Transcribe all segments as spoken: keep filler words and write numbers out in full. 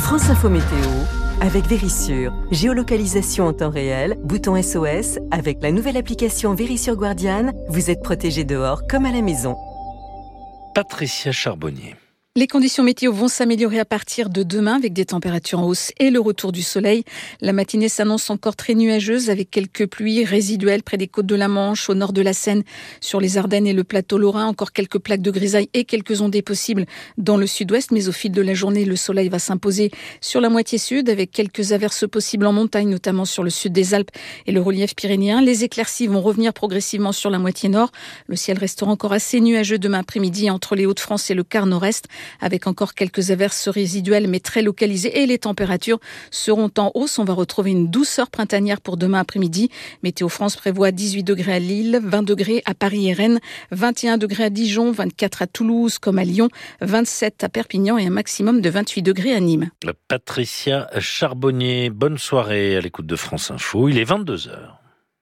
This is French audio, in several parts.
France Info Météo, avec Vérissure. Géolocalisation en temps réel, bouton S O S, avec la nouvelle application Vérissure Guardian, vous êtes protégé dehors comme à la maison. Patricia Charbonnier. Les conditions météo vont s'améliorer à partir de demain avec des températures en hausse et le retour du soleil. La matinée s'annonce encore très nuageuse avec quelques pluies résiduelles près des côtes de la Manche, au nord de la Seine, sur les Ardennes et le plateau lorrain. Encore quelques plaques de grisaille et quelques ondées possibles dans le sud-ouest. Mais au fil de la journée, le soleil va s'imposer sur la moitié sud avec quelques averses possibles en montagne, notamment sur le sud des Alpes et le relief pyrénéen. Les éclaircies vont revenir progressivement sur la moitié nord. Le ciel restera encore assez nuageux demain après-midi entre les Hauts-de-France et le quart nord-est, avec encore quelques averses résiduelles mais très localisées, et les températures seront en hausse. On va retrouver une douceur printanière pour demain après-midi. Météo France prévoit dix-huit degrés à Lille, vingt degrés à Paris et Rennes, vingt et un degrés à Dijon, vingt-quatre à Toulouse comme à Lyon, vingt-sept à Perpignan et un maximum de vingt-huit degrés à Nîmes. Patricia Charbonnier, bonne soirée à l'écoute de France Info. Il est vingt-deux heures.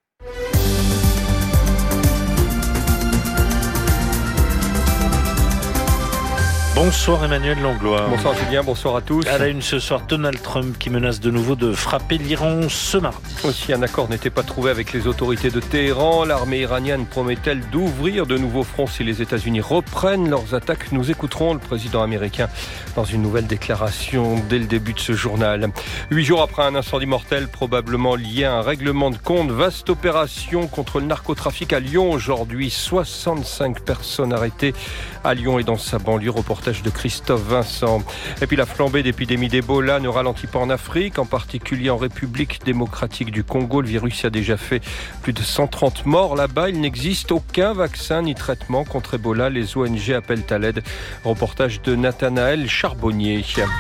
Bonsoir Emmanuel Langlois. Bonsoir Julien, bonsoir à tous. À la une ce soir, Donald Trump qui menace de nouveau de frapper l'Iran ce mardi. Si un accord n'était pas trouvé avec les autorités de Téhéran, l'armée iranienne promet-elle d'ouvrir de nouveaux fronts si les États-Unis reprennent leurs attaques? Nous écouterons le président américain dans une nouvelle déclaration dès le début de ce journal. Huit jours après un incendie mortel probablement lié à un règlement de compte, vaste opération contre le narcotrafic à Lyon. Aujourd'hui, soixante-cinq personnes arrêtées à Lyon et dans sa banlieue. Reportage de Christophe Vincent. Et puis la flambée d'épidémie d'Ebola ne ralentit pas en Afrique, en particulier en République démocratique du Congo. Le virus a déjà fait plus de cent trente morts là-bas. Il n'existe aucun vaccin ni traitement contre Ebola. Les O N G appellent à l'aide. Reportage de Nathanaël Charbonnier.